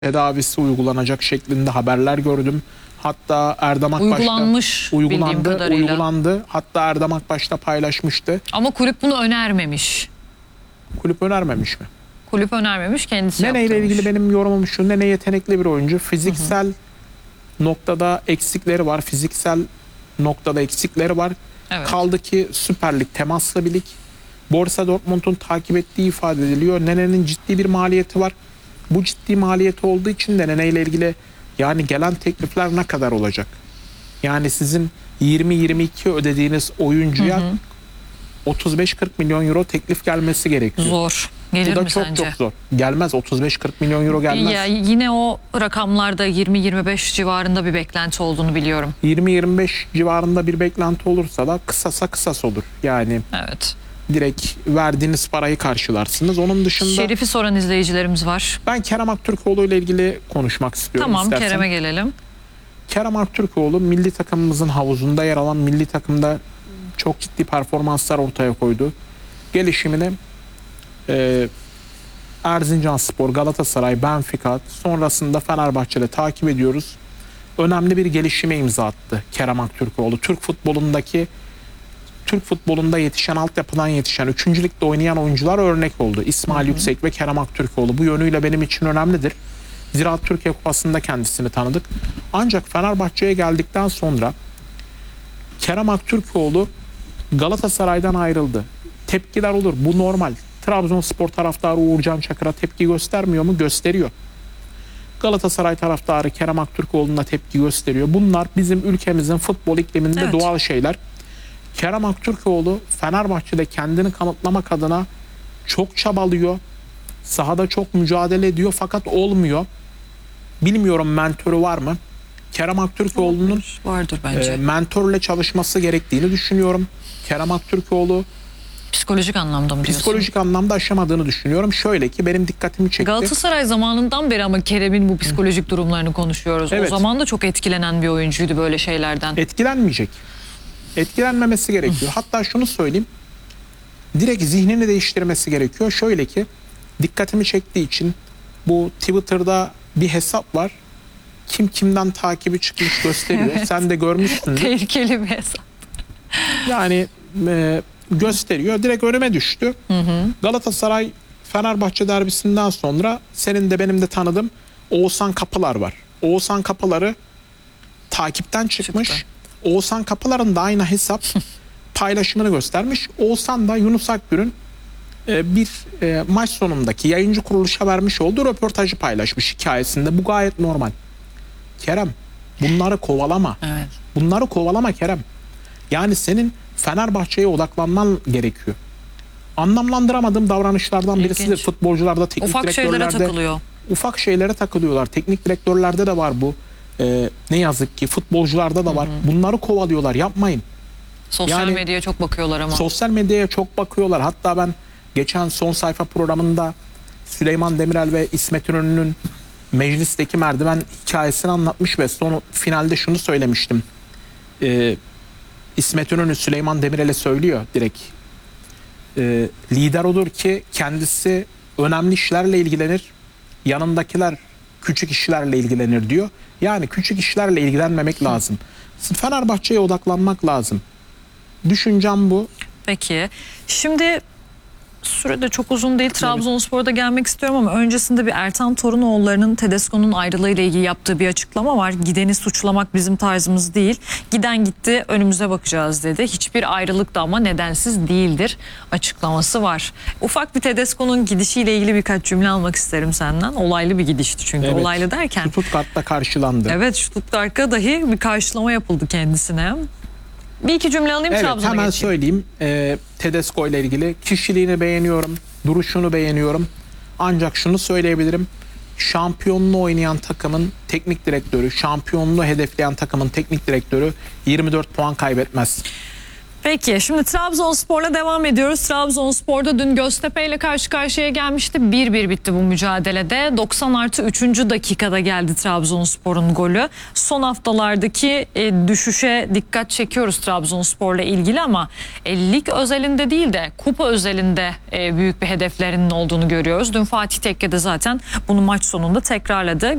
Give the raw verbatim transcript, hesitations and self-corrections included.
tedavisi uygulanacak şeklinde haberler gördüm. Hatta Erdem Akbaş'ta uygulanmış uygulandı, uygulandı. Hatta Erdem Akbaş'ta paylaşmıştı. Ama kulüp bunu önermemiş. Kulüp önermemiş mi? Kulüp önermemiş, kendisi Nene ile ilgili benim yorumum şu: Nene yetenekli bir oyuncu. Fiziksel hı hı. noktada eksikleri var. Fiziksel noktada eksikleri var. Evet. Kaldı ki Süper Lig temaslı bir lig. Borussia Dortmund'un takip ettiği ifade ediliyor. Nene'nin ciddi bir maliyeti var. Bu ciddi maliyeti olduğu için de Nene ile ilgili yani gelen teklifler ne kadar olacak? Yani sizin yirmi yirmi iki ödediğiniz oyuncuya hı hı. otuz beş kırk milyon euro teklif gelmesi gerekiyor. Zor. Gelir Bu da mi çok sence? çok zor. Gelmez, otuz beş kırk milyon euro gelmez. Ya, yine o rakamlarda yirmi yirmi beş civarında bir beklenti olduğunu biliyorum. yirmi yirmi beş civarında bir beklenti olursa da kısasa kısas olur. Yani evet. Direkt verdiğiniz parayı karşılarsınız. Onun dışında Şerif'i soran izleyicilerimiz var. Ben Kerem Aktürkoğlu ile ilgili konuşmak istiyorum. Tamam, istersen. Kerem'e gelelim. Kerem Aktürkoğlu milli takımımızın havuzunda yer alan, milli takımda çok ciddi performanslar ortaya koydu. Gelişimini e, Erzincanspor, Galatasaray, Benfica, sonrasında Fenerbahçe'de takip ediyoruz. Önemli bir gelişime imza attı Kerem Aktürkoğlu. Türk futbolundaki Türk futbolunda yetişen, altyapıdan yetişen, üçüncü ligde oynayan oyuncular örnek oldu. İsmail hı hı. Yüksek ve Kerem Aktürkoğlu. Bu yönüyle benim için önemlidir. Ziraat Türkiye Kupası'nda kendisini tanıdık. Ancak Fenerbahçe'ye geldikten sonra Kerem Aktürkoğlu Galatasaray'dan ayrıldı. Tepkiler olur. Bu normal. Trabzonspor taraftarı Uğurcan Çakır'a tepki göstermiyor mu? Gösteriyor. Galatasaray taraftarı Kerem Aktürkoğlu'na tepki gösteriyor. Bunlar bizim ülkemizin futbol ikliminde evet. doğal şeyler. Kerem Aktürkoğlu Fenerbahçe'de kendini kanıtlamak adına çok çabalıyor. Sahada çok mücadele ediyor fakat olmuyor. Bilmiyorum mentörü var mı? Kerem Aktürkoğlu'nun vardır bence. E, mentörle çalışması gerektiğini düşünüyorum. Kerem Aktürkoğlu psikolojik anlamda mı diyorsun? Psikolojik anlamda aşamadığını düşünüyorum. Şöyle ki benim dikkatimi çekti. Galatasaray zamanından beri ama Kerem'in bu psikolojik durumlarını konuşuyoruz. Evet. O zaman da çok etkilenen bir oyuncuydu böyle şeylerden. Etkilenmeyecek. Etkilenmemesi gerekiyor. Hatta şunu söyleyeyim. Direkt zihnini değiştirmesi gerekiyor. Şöyle ki dikkatimi çektiği için bu Twitter'da bir hesap var. Kim kimden takibi çıkmış gösteriyor. Evet. Sen de görmüşsündür. Tehlikeli bir hesap. Yani e, gösteriyor. Direkt önüme düştü. Hı hı. Galatasaray Fenerbahçe derbisinden sonra senin de benim de tanıdığım Oğuzhan Kapılar var. Oğuzhan Kapılar'ı takipten çıkmış. Çıktı. Oğuzhan Kapılar'ın da aynı hesap paylaşımını göstermiş. Oğuzhan da Yunus Akgür'ün e, bir e, maç sonundaki yayıncı kuruluşa vermiş olduğu röportajı paylaşmış hikayesinde. Bu gayet normal. Kerem, bunları kovalama. Evet. Bunları kovalama Kerem. Yani senin Fenerbahçe'ye odaklanman gerekiyor. Anlamlandıramadığım davranışlardan İlginç. birisidir. Futbolcularda, teknik ufak direktörlerde. Ufak şeylere takılıyor. Ufak şeylere takılıyorlar. Teknik direktörlerde de var bu. Ee, ne yazık ki futbolcularda da var. Hı hı. Bunları kovalıyorlar. Yapmayın. Sosyal yani, medyaya çok bakıyorlar ama. Sosyal medyaya çok bakıyorlar. Hatta ben geçen Son Sayfa programında Süleyman Demirel ve İsmet İnönü'nün meclisteki merdiven hikayesini anlatmış ve son finalde şunu söylemiştim. Ee, İsmet İnönü Süleyman Demirel'e söylüyor direkt. Ee, lider olur ki kendisi önemli işlerle ilgilenir. Yanındakiler küçük işlerle ilgilenir diyor. Yani küçük işlerle ilgilenmemek lazım. Fenerbahçe'ye odaklanmak lazım. Düşüncem bu. Peki. Şimdi sürede çok uzun değil. Trabzonspor'da gelmek istiyorum ama öncesinde bir Ertan Torunoğulları'nın Tedesco'nun ayrılığıyla ilgili yaptığı bir açıklama var. Gideni suçlamak bizim tarzımız değil. Giden gitti, önümüze bakacağız dedi. Hiçbir ayrılık da ama nedensiz değildir açıklaması var. Ufak bir Tedesco'nun gidişiyle ilgili birkaç cümle almak isterim senden. Olaylı bir gidişti çünkü. Evet, olaylı derken. Stuttgart'ta karşılandı. Evet, Stuttgart'ta dahi bir karşılama yapıldı kendisine. Bir iki cümle alayım, evet, Trabzon'a hemen geçeyim. söyleyeyim. E, Tedesco ile ilgili kişiliğini beğeniyorum. Duruşunu beğeniyorum. Ancak şunu söyleyebilirim. Şampiyonluğu oynayan takımın teknik direktörü, şampiyonluğu hedefleyen takımın teknik direktörü yirmi dört puan kaybetmez. Peki şimdi Trabzonspor'la devam ediyoruz. Trabzonspor'da dün Göztepe ile karşı karşıya gelmişti. bir bir bitti bu mücadelede. doksan artı üçüncü dakikada geldi Trabzonspor'un golü. Son haftalardaki e, düşüşe dikkat çekiyoruz Trabzonspor'la ilgili ama e, lig özelinde değil de kupa özelinde e, büyük bir hedeflerinin olduğunu görüyoruz. Dün Fatih Tekke de zaten bunu maç sonunda tekrarladı.